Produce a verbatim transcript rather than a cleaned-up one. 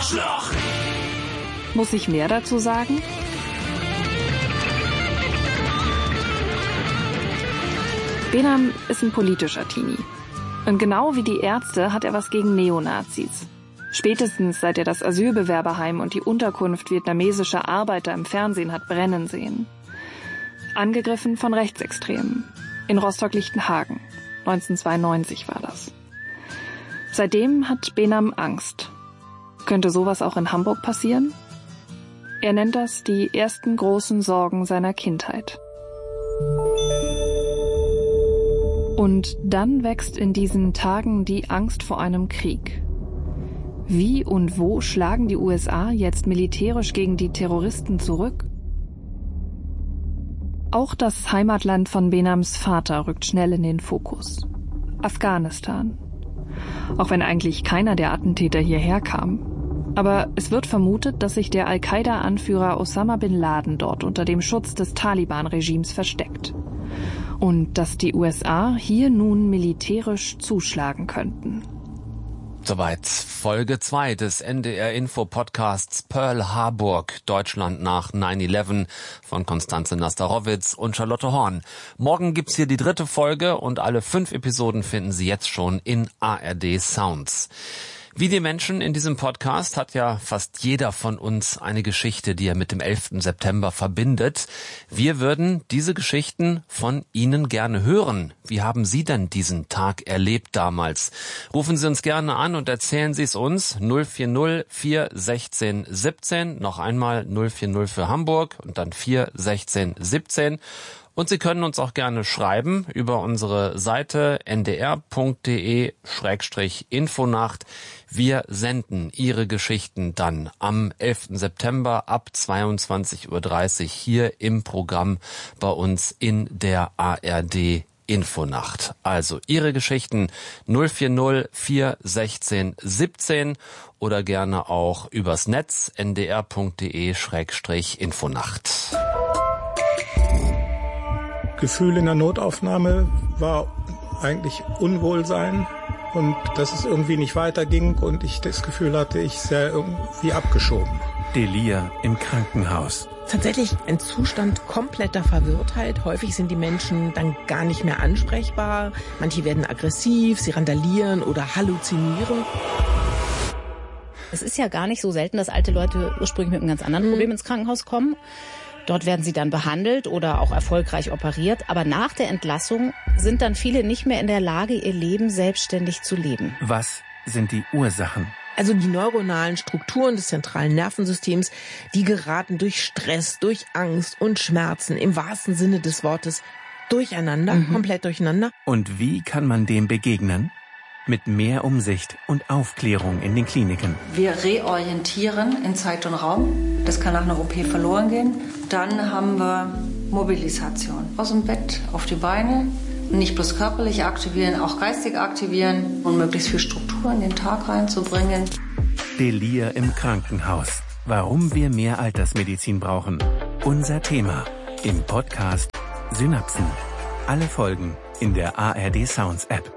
Arschloch! Muss ich mehr dazu sagen? Behnam ist ein politischer Teenie. Und genau wie die Ärzte hat er was gegen Neonazis. Spätestens seit er das Asylbewerberheim und die Unterkunft vietnamesischer Arbeiter im Fernsehen hat brennen sehen. Angegriffen von Rechtsextremen. In Rostock-Lichtenhagen. neunzehnhundertzweiundneunzig war das. Seitdem hat Behnam Angst. Könnte sowas auch in Hamburg passieren? Er nennt das die ersten großen Sorgen seiner Kindheit. Und dann wächst in diesen Tagen die Angst vor einem Krieg. Wie und wo schlagen die U S A jetzt militärisch gegen die Terroristen zurück? Auch das Heimatland von Behnams Vater rückt schnell in den Fokus. Afghanistan. Auch wenn eigentlich keiner der Attentäter hierher kam. Aber es wird vermutet, dass sich der Al-Qaida-Anführer Osama bin Laden dort unter dem Schutz des Taliban-Regimes versteckt. Und dass die U S A hier nun militärisch zuschlagen könnten. Soweit Folge zwei des N D R-Info-Podcasts Pearl Harbor, Deutschland nach neun elf von Konstanze Nasterowitz und Charlotte Horn. Morgen gibt's hier die dritte Folge und alle fünf Episoden finden Sie jetzt schon in A R D Sounds. Wie die Menschen in diesem Podcast hat ja fast jeder von uns eine Geschichte, die er mit dem elften September verbindet. Wir würden diese Geschichten von Ihnen gerne hören. Wie haben Sie denn diesen Tag erlebt damals? Rufen Sie uns gerne an und erzählen Sie es uns. null vier null vier sechzehn siebzehn, noch einmal null vier null für Hamburg und dann vier sechzehn siebzehn. Und Sie können uns auch gerne schreiben über unsere Seite n d r punkt d e Schrägstrich Infonacht. Wir senden Ihre Geschichten dann am elften September ab zweiundzwanzig Uhr dreißig hier im Programm bei uns in der A R D Infonacht. Also Ihre Geschichten null vier null vier sechzehn siebzehn oder gerne auch übers Netz n d r punkt d e Schrägstrich Infonacht. Gefühl in der Notaufnahme war eigentlich Unwohlsein und dass es irgendwie nicht weiterging und ich das Gefühl hatte, ich sei irgendwie abgeschoben. Delir im Krankenhaus. Tatsächlich ein Zustand kompletter Verwirrtheit. Häufig sind die Menschen dann gar nicht mehr ansprechbar. Manche werden aggressiv, sie randalieren oder halluzinieren. Es ist ja gar nicht so selten, dass alte Leute ursprünglich mit einem ganz anderen Problem ins Krankenhaus kommen. Dort werden sie dann behandelt oder auch erfolgreich operiert. Aber nach der Entlassung sind dann viele nicht mehr in der Lage, ihr Leben selbstständig zu leben. Was sind die Ursachen? Also die neuronalen Strukturen des zentralen Nervensystems, die geraten durch Stress, durch Angst und Schmerzen im wahrsten Sinne des Wortes durcheinander, mhm. komplett durcheinander. Und wie kann man dem begegnen? Mit mehr Umsicht und Aufklärung in den Kliniken. Wir reorientieren in Zeit und Raum. Das kann nach einer O P verloren gehen. Dann haben wir Mobilisation. Aus dem Bett auf die Beine. Nicht bloß körperlich aktivieren, auch geistig aktivieren und möglichst viel Struktur in den Tag reinzubringen. Delir im Krankenhaus. Warum wir mehr Altersmedizin brauchen. Unser Thema im Podcast Synapsen. Alle Folgen in der A R D Sounds App.